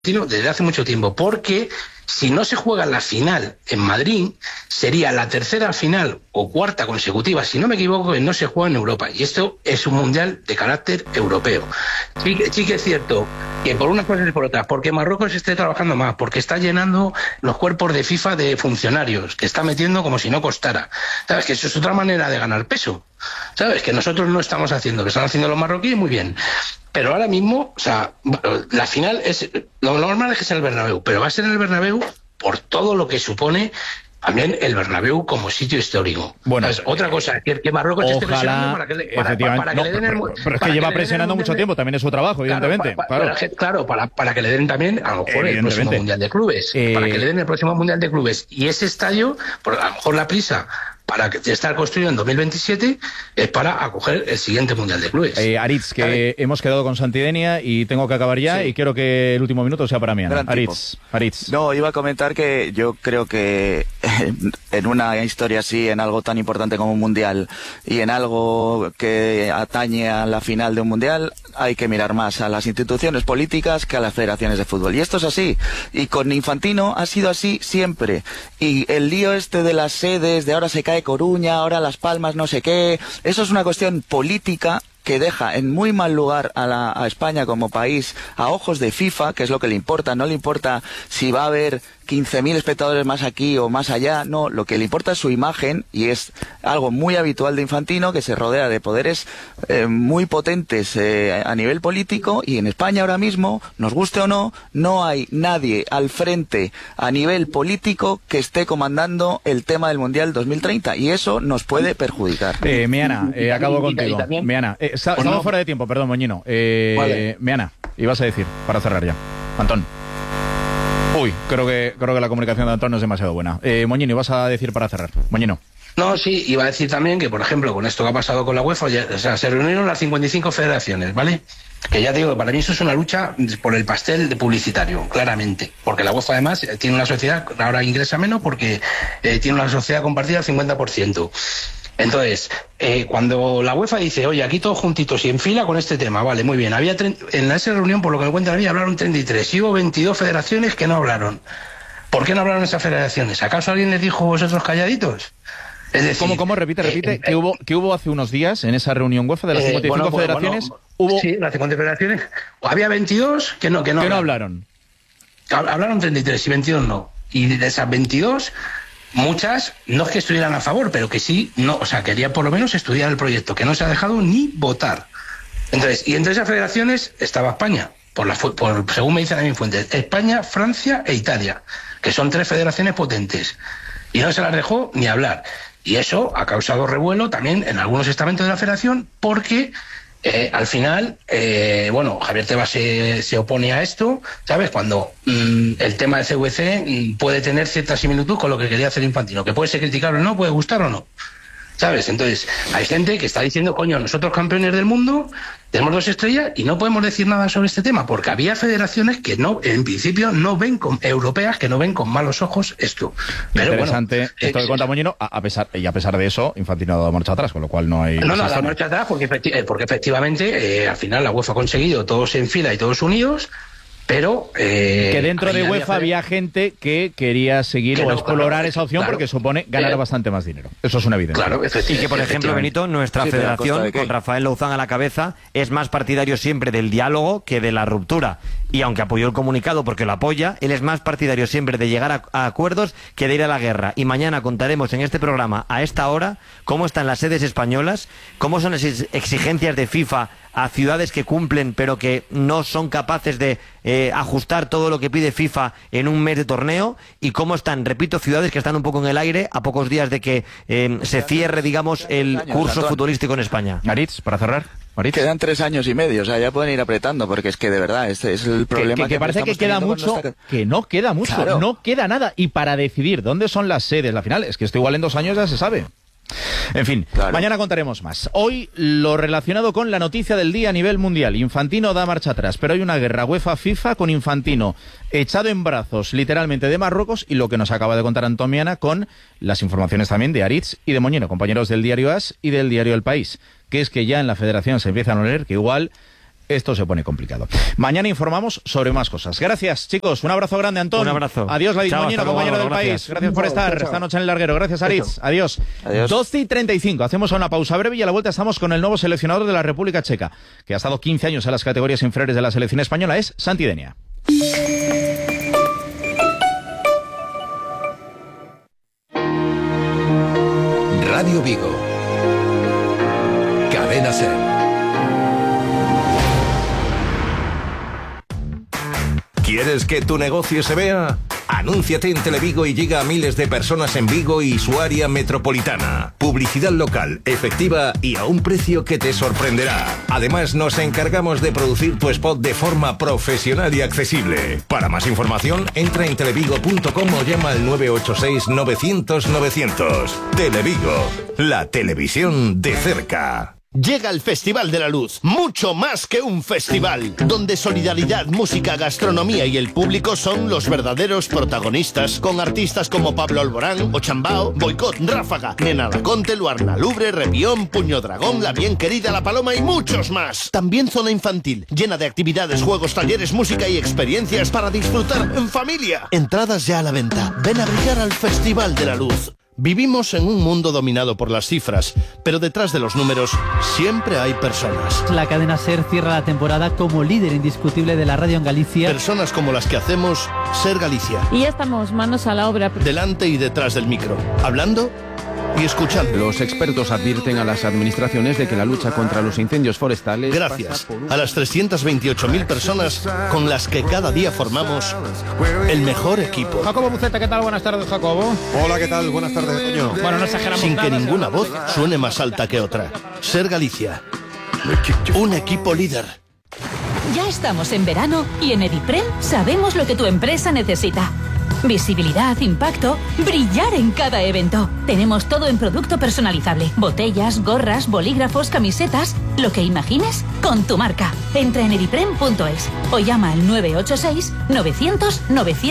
desde hace mucho tiempo, porque si no se juega la final en Madrid, sería la tercera final o cuarta consecutiva, si no me equivoco, que no se juega en Europa. Y esto es un mundial de carácter europeo. Sí que es cierto que por unas cosas y por otras, porque Marruecos esté trabajando más, porque está llenando los cuerpos de FIFA de funcionarios, que está metiendo como si no costara. ¿Sabes? Que eso es otra manera de ganar peso. ¿Sabes? Que nosotros no estamos haciendo, que están haciendo los marroquíes muy bien. Pero ahora mismo, o sea, la final es, lo normal es que sea el Bernabéu, pero va a ser el Bernabéu por todo lo que supone también el Bernabéu como sitio histórico. Bueno, otra cosa, que Marruecos esté presionando para que le den el pero es que lleva presionando mucho tiempo, también es su trabajo, evidentemente. Para que le den también, a lo mejor, el próximo Mundial de Clubes. Para que le den el próximo Mundial de Clubes. Y ese estadio, por a lo mejor la prisa para estar construido en 2027 es para acoger el siguiente Mundial de Clubes. Aritz, que hemos quedado con Santidenia y tengo que acabar ya, y quiero que el último minuto sea para mí, Ana. Aritz. No, iba a comentar que yo creo que en una historia así, en algo tan importante como un Mundial y en algo que atañe a la final de un Mundial, hay que mirar más a las instituciones políticas que a las federaciones de fútbol. Y esto es así. Y con Infantino ha sido así siempre. Y el lío este de las sedes, de ahora se cae Coruña, ahora Las Palmas, no sé qué, eso es una cuestión política que deja en muy mal lugar a España como país a ojos de FIFA, que es lo que le importa. No le importa si va a haber 15.000 espectadores más aquí o más allá, no, lo que le importa es su imagen, y es algo muy habitual de Infantino, que se rodea de poderes muy potentes a nivel político, y en España ahora mismo, nos guste o no, no hay nadie al frente a nivel político que esté comandando el tema del Mundial 2030, y eso nos puede perjudicar. Meana, acabo contigo. Meana, estamos fuera de tiempo, perdón, Moñino. Vale. Meana, ibas a decir, para cerrar ya. Antón. Uy, creo que la comunicación de Antón no es demasiado buena. Moñino, ibas a decir para cerrar. Moñino. No, sí, iba a decir también que, por ejemplo, con esto que ha pasado con la UEFA, se reunieron las 55 federaciones, ¿vale? Que ya te digo, para mí eso es una lucha por el pastel de publicitario, claramente. Porque la UEFA, además, tiene una sociedad, ahora ingresa menos, porque tiene una sociedad compartida al 50%. Entonces, cuando la UEFA dice, oye, aquí todos juntitos y en fila con este tema, vale, muy bien, en esa reunión, por lo que me cuentan a mí, hablaron 33 y hubo 22 federaciones que no hablaron. ¿Por qué no hablaron esas federaciones? ¿Acaso alguien les dijo vosotros calladitos? Es decir, ¿Cómo? Repite. ¿Qué hubo hace unos días en esa reunión UEFA de las 55 federaciones? Sí, las 50 federaciones. Había 22 que no hablaron. Hablaron 33 y 22 no. Y de esas 22... muchas no es que estuvieran a favor, pero que sí, no, o sea, querían por lo menos estudiar el proyecto, que no se ha dejado ni votar. Entonces, y entre esas federaciones estaba España, según me dicen a mis fuentes, España, Francia e Italia, que son 3 federaciones potentes. Y no se las dejó ni hablar. Y eso ha causado revuelo también en algunos estamentos de la federación, porque al final, Javier Tebas se opone a esto, ¿sabes? Cuando el tema de CVC puede tener cierta similitud con lo que quería hacer Infantino, que puede ser criticable o no, puede gustar o no, ¿sabes? Entonces, hay gente que está diciendo, coño, nosotros campeones del mundo, tenemos 2 estrellas y no podemos decir nada sobre este tema, porque había federaciones que no, en principio, europeas, que no ven con malos ojos esto. Pero interesante esto que cuenta Moñino, a pesar de eso, Infantino ha dado marcha atrás, con lo cual no hay... No, ha dado marcha atrás porque efectivamente, al final la UEFA ha conseguido todos en fila y todos unidos, pero... que dentro de UEFA había gente que quería seguir o explorar esa opción porque supone ganar bastante más dinero. Eso es una evidencia. Claro, y que, por ejemplo, Benito, nuestra federación, con Rafael Louzán a la cabeza, es más partidario siempre del diálogo que de la ruptura. Y aunque apoyó el comunicado porque lo apoya, él es más partidario siempre de llegar a acuerdos que de ir a la guerra. Y mañana contaremos en este programa, a esta hora, cómo están las sedes españolas, cómo son las exigencias de FIFA a ciudades que cumplen pero que no son capaces de ajustar todo lo que pide FIFA en un mes de torneo, y cómo están, repito, ciudades que están un poco en el aire a pocos días de que se cierre, digamos, el curso futbolístico en España. Aritz, para cerrar. Aritz. Quedan 3 años y medio, o sea, ya pueden ir apretando, porque es que de verdad, este es el problema. Que parece que queda mucho, que no queda mucho, claro. No queda nada. Y para decidir dónde son las sedes, la final, es que esto igual en 2 años ya se sabe. En fin, claro. Mañana contaremos más. Hoy lo relacionado con la noticia del día a nivel mundial. Infantino da marcha atrás, pero hay una guerra UEFA-FIFA con Infantino echado en brazos literalmente de Marruecos, y lo que nos acaba de contar Antomiana con las informaciones también de Aritz y de Moñino, compañeros del diario AS y del diario El País, que es que ya en la federación se empiezan a oler que igual esto se pone complicado. Mañana informamos sobre más cosas. Gracias, chicos. Un abrazo grande, Antón. Un abrazo. Adiós, Ladis Moñino, compañero del gracias. País. Gracias por estar esta noche en el larguero. Gracias, Aritz. Adiós. 12:35. Hacemos una pausa breve y a la vuelta estamos con el nuevo seleccionador de la República Checa, que ha estado 15 años en las categorías inferiores de la selección española. Es Santi Denia. Radio Vigo. Cadena SER. ¿Quieres que tu negocio se vea? Anúnciate en Televigo y llega a miles de personas en Vigo y su área metropolitana. Publicidad local, efectiva y a un precio que te sorprenderá. Además, nos encargamos de producir tu spot de forma profesional y accesible. Para más información, entra en televigo.com o llama al 986 900 900. Televigo, la televisión de cerca. Llega el Festival de la Luz, mucho más que un festival, donde solidaridad, música, gastronomía y el público son los verdaderos protagonistas, con artistas como Pablo Alborán, Ochambao, Boicot, Ráfaga, Nena Laconte, Luarna Lubre, Repión, Puño Dragón, La Bien Querida, La Paloma y muchos más. También zona infantil, llena de actividades, juegos, talleres, música y experiencias para disfrutar en familia. Entradas ya a la venta. Ven a brillar al Festival de la Luz. Vivimos en un mundo dominado por las cifras, pero detrás de los números siempre hay personas. La cadena SER cierra la temporada como líder indiscutible de la radio en Galicia. Personas como las que hacemos SER Galicia. Y ya estamos manos a la obra. Delante y detrás del micro, hablando y escuchando. Los expertos advierten a las administraciones de que la lucha contra los incendios forestales... Gracias a las 328.000 personas con las que cada día formamos el mejor equipo. Jacobo Buceta, ¿qué tal? Buenas tardes, Jacobo. Hola, ¿qué tal? Buenas tardes, Toño. Bueno, no exageramos Sin nada. que ninguna voz suene más alta que otra. SER Galicia. Un equipo líder. Ya estamos en verano y en Ediprem sabemos lo que tu empresa necesita. Visibilidad, impacto, brillar en cada evento. Tenemos todo en producto personalizable. Botellas, gorras, bolígrafos, camisetas. Lo que imagines con tu marca. Entra en ediprem.es o llama al 986 900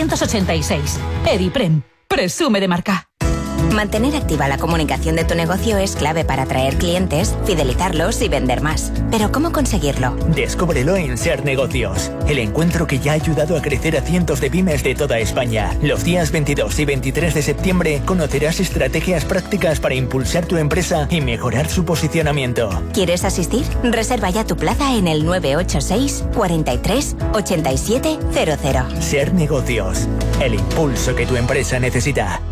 986. Ediprem. Presume de marca. Mantener activa la comunicación de tu negocio es clave para atraer clientes, fidelizarlos y vender más. ¿Pero cómo conseguirlo? Descúbrelo en SER Negocios, el encuentro que ya ha ayudado a crecer a cientos de pymes de toda España. Los días 22 y 23 de septiembre conocerás estrategias prácticas para impulsar tu empresa y mejorar su posicionamiento. ¿Quieres asistir? Reserva ya tu plaza en el 986 43 87 00. SER Negocios, el impulso que tu empresa necesita.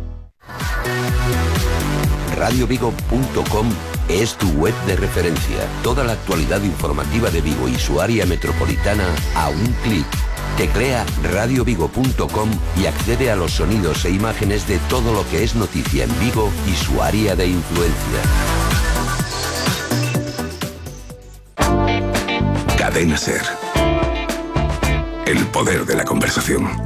radiovigo.com es tu web de referencia. Toda la actualidad informativa de Vigo y su área metropolitana a un clic. Teclea radiovigo.com y accede a los sonidos e imágenes de todo lo que es noticia en Vigo y su área de influencia. Cadena SER. El poder de la conversación.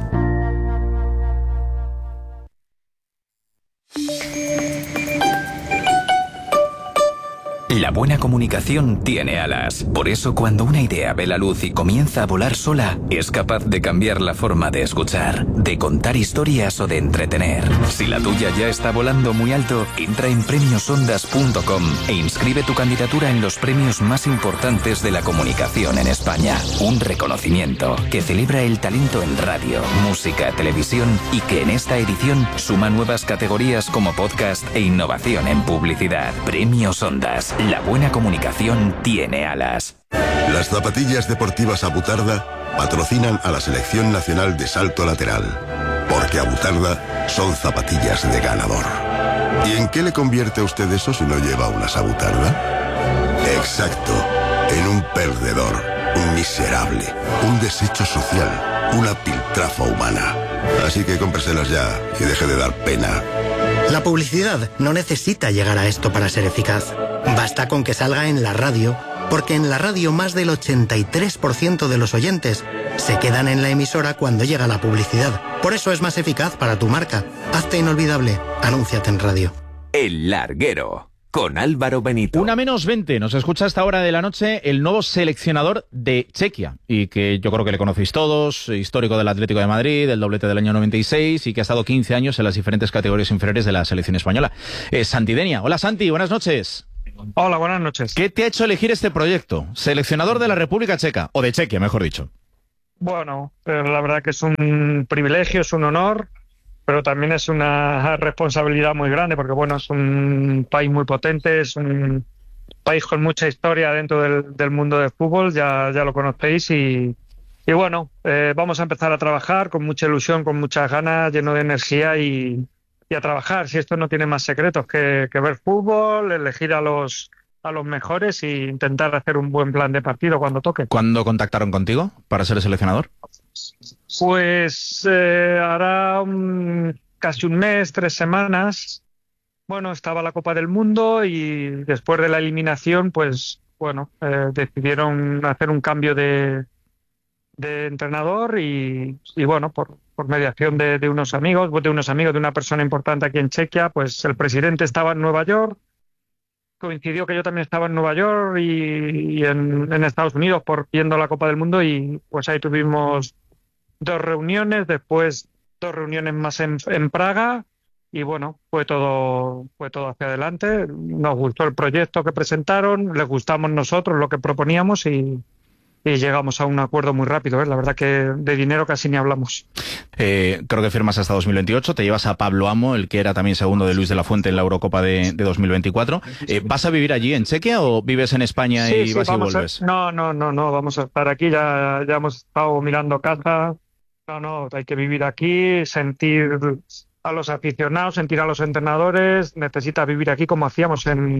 La buena comunicación tiene alas. Por eso, cuando una idea ve la luz y comienza a volar sola, es capaz de cambiar la forma de escuchar, de contar historias o de entretener. Si la tuya ya está volando muy alto, entra en premiosondas.com e inscribe tu candidatura en los premios más importantes de la comunicación en España. Un reconocimiento que celebra el talento en radio, música, televisión y que en esta edición suma nuevas categorías como podcast e innovación en publicidad. Premios Ondas. La buena comunicación tiene alas. Las zapatillas deportivas Abutarda patrocinan a la Selección Nacional de Salto Lateral, porque Abutarda son zapatillas de ganador. ¿Y en qué le convierte a usted eso si no lleva unas Abutarda? Exacto, en un perdedor, un miserable, un desecho social, una piltrafa humana. Así que cómpreselas ya y deje de dar pena. La publicidad no necesita llegar a esto para ser eficaz. Basta con que salga en la radio, porque en la radio más del 83% de los oyentes se quedan en la emisora cuando llega la publicidad. Por eso es más eficaz para tu marca. Hazte inolvidable. Anúnciate en radio. El Larguero, con Álvaro Benito. 1:20. Nos escucha a esta hora de la noche el nuevo seleccionador de Chequia, y que yo creo que le conocéis todos, histórico del Atlético de Madrid, del doblete del año 96, y que ha estado 15 años en las diferentes categorías inferiores de la selección española. Santi Denia. Hola, Santi, buenas noches. Hola, buenas noches. ¿Qué te ha hecho elegir este proyecto? Seleccionador de la República Checa, o de Chequia, mejor dicho. Bueno, la verdad que es un privilegio, es un honor, pero también es una responsabilidad muy grande, porque bueno, es un país muy potente, es un país con mucha historia dentro del mundo del fútbol, ya lo conocéis, y bueno, vamos a empezar a trabajar con mucha ilusión, con muchas ganas, lleno de energía y a trabajar. Si esto no tiene más secretos que ver fútbol, elegir a los mejores e intentar hacer un buen plan de partido cuando toque. ¿Cuándo contactaron contigo para ser seleccionador? Pues hará casi un mes, 3 semanas. Bueno, estaba la Copa del Mundo y después de la eliminación, pues bueno, decidieron hacer un cambio de entrenador y bueno, por mediación de unos amigos, de una persona importante aquí en Chequia, pues el presidente estaba en Nueva York, coincidió que yo también estaba en Nueva York y en Estados Unidos viendo la Copa del Mundo, y pues ahí tuvimos 2 reuniones, después 2 reuniones más en Praga, y bueno, fue todo hacia adelante. Nos gustó el proyecto que presentaron, les gustamos nosotros lo que proponíamos y llegamos a un acuerdo muy rápido, ¿eh? La verdad que de dinero casi ni hablamos. Creo que firmas hasta 2028, te llevas a Pablo Amo, el que era también segundo de Luis de la Fuente en la Eurocopa de 2024. ¿Vas a vivir allí en Chequia o vives en España y vas y vuelves? No, vamos a estar aquí, ya hemos estado mirando casa. No, hay que vivir aquí, sentir a los aficionados, sentir a los entrenadores, necesita vivir aquí como hacíamos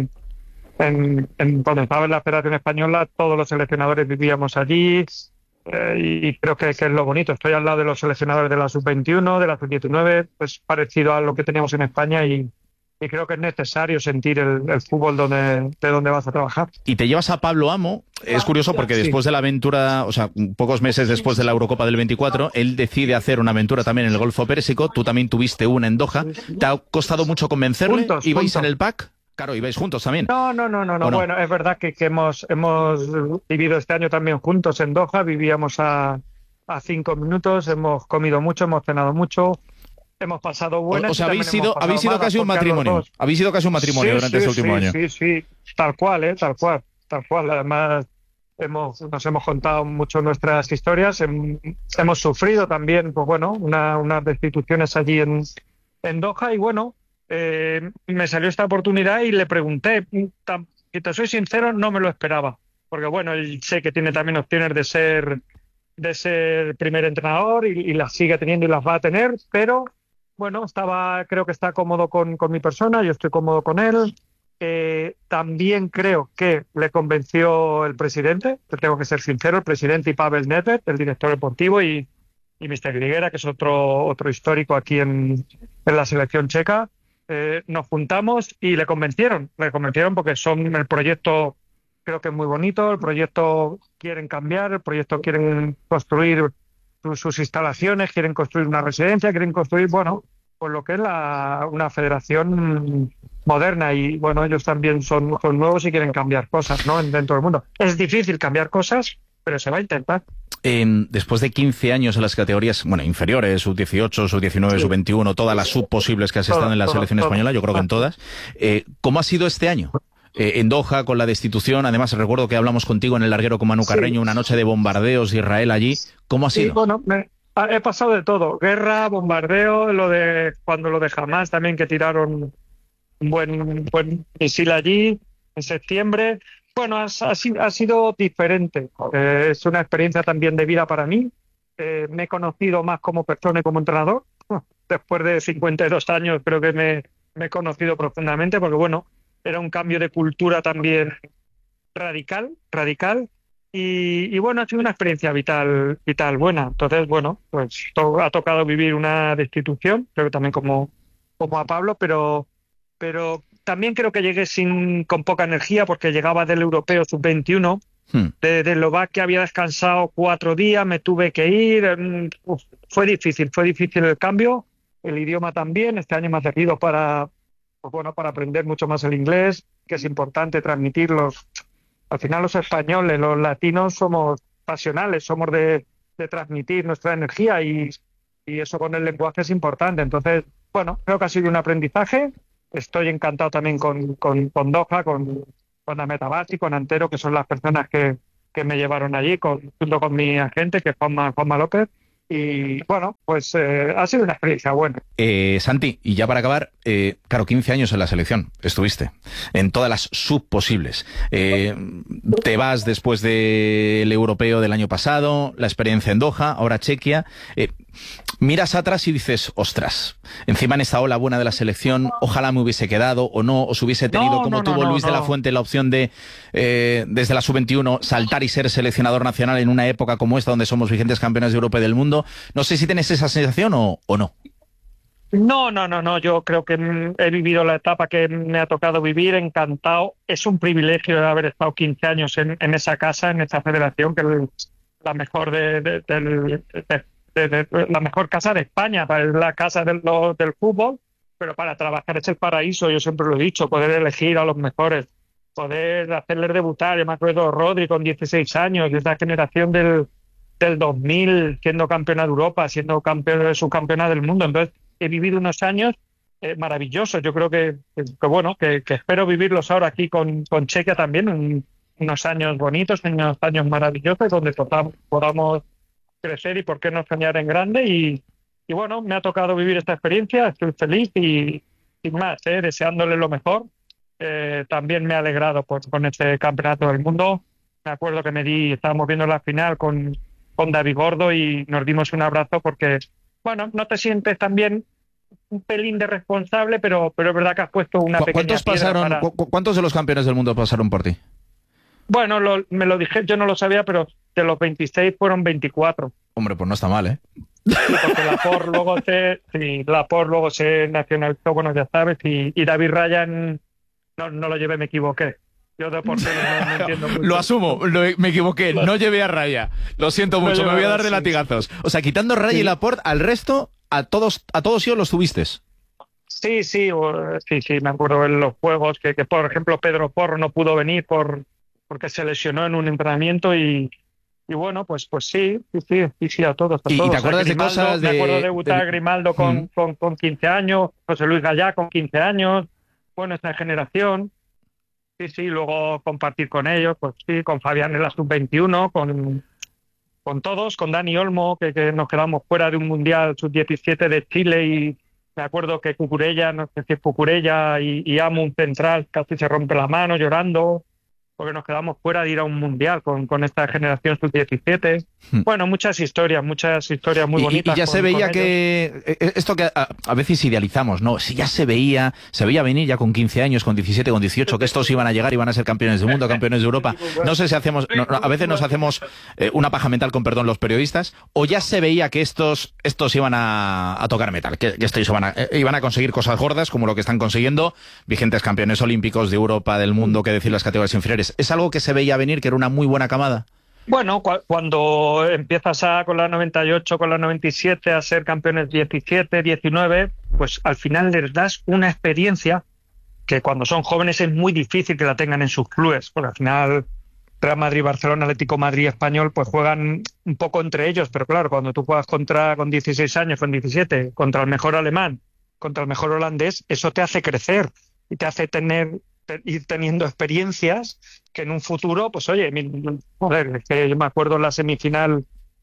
cuando estaba en la Federación Española, todos los seleccionadores vivíamos allí, y creo que es lo bonito. Estoy al lado de los seleccionadores de la Sub-21, de la Sub-19, pues parecido a lo que teníamos en España, y creo que es necesario sentir el fútbol de donde vas a trabajar. Y te llevas a Pablo Amo. Es curioso porque después de la aventura, o sea, pocos meses después de la Eurocopa del 24, él decide hacer una aventura también en el Golfo Pérsico. Tú también tuviste una en Doha. ¿Te ha costado mucho convencerle? ¿Ibais en el pack? Claro, ibais juntos también. No. Bueno, es verdad que hemos vivido este año también juntos en Doha. Vivíamos a 5 minutos, hemos comido mucho, hemos cenado mucho, hemos pasado buenas. O sea, habéis sido casi un matrimonio. Habéis sido casi un matrimonio durante este último año. Sí. Tal cual. Además, nos hemos contado mucho nuestras historias. Hemos sufrido también, pues bueno, unas destituciones allí en Doha, y bueno, me salió esta oportunidad y le pregunté. Si te soy sincero, no me lo esperaba, porque bueno, él sé que tiene también opciones de ser primer entrenador y las sigue teniendo y las va a tener, pero bueno, creo que está cómodo con mi persona, yo estoy cómodo con él. También creo que le convenció el presidente, tengo que ser sincero, el presidente, y Pavel Nedvěd, el director deportivo, y Mr. Griguera, que es otro histórico aquí en la selección checa. Nos juntamos y le convencieron porque el proyecto creo que es muy bonito, el proyecto quieren cambiar, el proyecto quieren construir sus instalaciones, quieren construir una residencia, quieren construir, bueno, pues lo que es una federación moderna, y bueno, ellos también son nuevos y quieren cambiar cosas, ¿no? Dentro del mundo. Es difícil cambiar cosas, pero se va a intentar. Después de 15 años en las categorías, bueno, inferiores, sub-18, sub-19, sub-21, todas las subposibles que has estado en la selección española, yo creo que en todas, ¿cómo ha sido este año? En Doha, con la destitución, además recuerdo que hablamos contigo en el larguero con Manu Carreño, una noche de bombardeos de Israel allí. ¿Cómo ha sido? Sí, bueno, he pasado de todo, guerra, bombardeo, cuando lo de Hamas también, que tiraron un buen misil allí en septiembre. Bueno, ha sido diferente. Es una experiencia también de vida para mí. Me he conocido más como persona y como entrenador. Después de 52 años creo que me he conocido profundamente, porque bueno, era un cambio de cultura también radical. Y bueno, ha sido una experiencia vital buena. Entonces, bueno, pues ha tocado vivir una destitución, creo que también como a Pablo, pero también creo que llegué con poca energía, porque llegaba del Europeo Sub-21, de Eslovaquia, había descansado 4 días, me tuve que ir. Fue difícil el cambio, el idioma también. Este año me ha servido para aprender mucho más el inglés, que es importante transmitirlos. Al final los españoles, los latinos, somos pasionales, somos de transmitir nuestra energía, y eso con el lenguaje es importante. Entonces, bueno, creo que ha sido un aprendizaje. Estoy encantado también con Doha, con Damet Abbas y con Antero, que son las personas que me llevaron allí, junto con mi agente, que es Juanma López. Y bueno, pues ha sido una experiencia buena. Santi, y ya para acabar, claro, 15 años en la selección estuviste, en todas las subposibles. Te vas después del europeo del año pasado, la experiencia en Doha, ahora Chequia. Miras atrás y dices, ostras, encima en esta ola buena de la selección, ojalá me hubiese quedado o no, os hubiese tenido tuvo Luis de la Fuente la opción de, desde la sub-21, saltar y ser seleccionador nacional en una época como esta, donde somos vigentes campeones de Europa y del mundo. No sé si tienes esa sensación o no. No, yo creo que he vivido la etapa que me ha tocado vivir, encantado. Es un privilegio de haber estado 15 años en esa casa, en esa federación, que es la mejor la mejor casa de España, es la casa del fútbol, pero para trabajar es el paraíso, yo siempre lo he dicho, poder elegir a los mejores, poder hacerles debutar. Yo me acuerdo Rodri con 16 años, de esa generación del 2000, siendo campeona de Europa, siendo subcampeona del mundo. Entonces he vivido unos años maravillosos. Yo creo que espero vivirlos ahora aquí con Chequia también, unos años bonitos, unos años maravillosos, donde podamos crecer y por qué no soñar en grande. Y bueno, me ha tocado vivir esta experiencia, estoy feliz y sin más, deseándole lo mejor. También me ha alegrado con este campeonato del mundo. Me acuerdo que estábamos viendo la final con David Gordo y nos dimos un abrazo porque, bueno, no te sientes también un pelín de responsable, pero es verdad que has puesto una pequeña piedra. ¿Cuántos de los campeones del mundo pasaron por ti? Bueno, me lo dije, yo no lo sabía, pero de los 26 fueron 24. Hombre, pues no está mal, ¿eh? Sí, porque Laporte luego se nacionalizó, bueno, ya sabes, y David Ryan no lo llevé, me equivoqué. Yo de portero no entiendo mucho. Lo asumo, me equivoqué, no llevé a Raya. Lo siento mucho, me voy a dar de latigazos. O sea, quitando Raya y Laporte, al resto, a todos ellos los tuviste. Sí, me acuerdo en los juegos que por ejemplo, Pedro Porro no pudo venir porque se lesionó en un entrenamiento y bueno, pues sí, a todos. ¿Y te acuerdas de cosas Me acuerdo de debutar Grimaldo con 15 años, José Luis Gallá con 15 años, bueno, esta generación. Sí, luego compartir con ellos, pues sí, con Fabián en la sub-21, con todos, con Dani Olmo, que nos quedamos fuera de un Mundial sub-17 de Chile y me acuerdo que Cucurella y Amun central casi se rompe la mano llorando porque nos quedamos fuera de ir a un Mundial con esta generación sub-17. Bueno, muchas historias muy bonitas. Y ya se veía que esto que a veces idealizamos, ¿no? Si ya se veía venir ya con 15 años, con 17, con 18, que estos iban a llegar y van a ser campeones del mundo, campeones de Europa. No sé si a veces nos hacemos una paja mental, con perdón, los periodistas, o ya se veía que estos iban a tocar metal, que estos iban a conseguir cosas gordas, como lo que están consiguiendo, vigentes campeones olímpicos de Europa, del mundo, que decir las categorías inferiores. ¿Es algo que se veía venir, que era una muy buena camada? Bueno, cuando empiezas con la 98, con la 97 a ser campeones 17, 19, pues al final les das una experiencia que cuando son jóvenes es muy difícil que la tengan en sus clubes, porque al final Real Madrid, Barcelona, Atlético Madrid, Español, pues juegan un poco entre ellos, pero claro, cuando tú juegas con 16 años, con 17, contra el mejor alemán, contra el mejor holandés, eso te hace crecer y te hace ir teniendo experiencias que en un futuro, pues oye, es que yo me acuerdo en la semifinal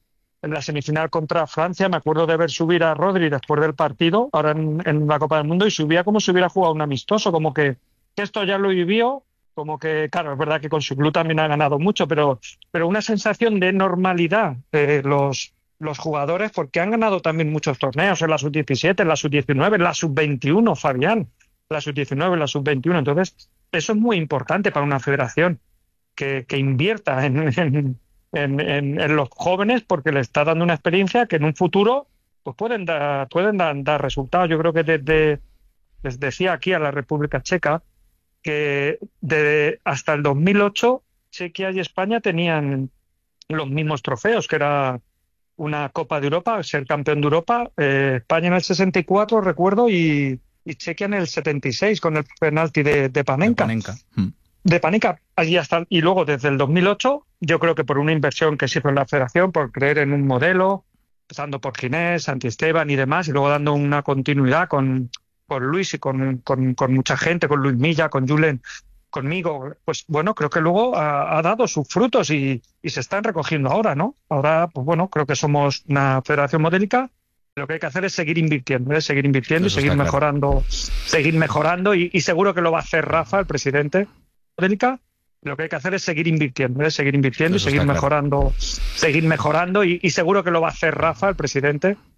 contra Francia, me acuerdo de ver subir a Rodri después del partido, ahora en la Copa del Mundo, y subía como si hubiera jugado un amistoso, como que esto ya lo vivió, como que, claro, es verdad que con su club también ha ganado mucho, pero una sensación de normalidad los jugadores, porque han ganado también muchos torneos en la sub-17, en la sub-19, en la sub-21, Fabián, la sub-19, la sub-21. Entonces, eso es muy importante para una federación que invierta en los jóvenes, porque le está dando una experiencia que en un futuro pues pueden dar resultados. Yo creo que les decía aquí a la República Checa que hasta el 2008 Chequia y España tenían los mismos trofeos, que era una Copa de Europa, ser campeón de Europa, España en el 64, recuerdo, y Chequia en el 76 con el penalti de Panenka. De Panenka. Y luego desde el 2008, yo creo que por una inversión que se hizo en la federación, por creer en un modelo, empezando por Ginés, Santi Esteban y demás, y luego dando una continuidad con Luis y con mucha gente, con Luis Milla, con Julen, conmigo, pues bueno, creo que luego ha dado sus frutos y se están recogiendo ahora, ¿no? Ahora, pues bueno, creo que somos una federación modélica. Lo que hay que hacer es seguir invirtiendo, y seguir mejorando, seguir mejorando y seguro que lo va a hacer Rafa, el presidente modélica. Lo que hay que hacer es seguir invirtiendo, y seguir mejorando, seguir mejorando y seguro que lo va a hacer Rafa, el presidente